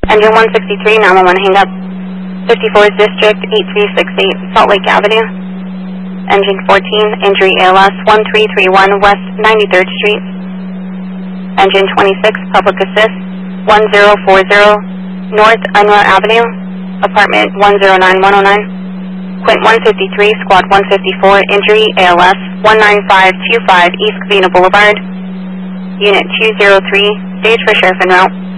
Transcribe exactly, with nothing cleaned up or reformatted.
Engine one sixty-three, nine one one hang up. fifty-fourth District, eight three six eight, Salt Lake Avenue. Engine fourteen, injury A L S, one three three one West ninety-third Street. Engine twenty-six, public assist, one zero four zero North Unruh Avenue, apartment one zero nine one oh nine. Quint one fifty-three, Squad one fifty-four, injury A L S, one nine five two five East Covina Boulevard. Unit two zero three, stage for sheriff en route.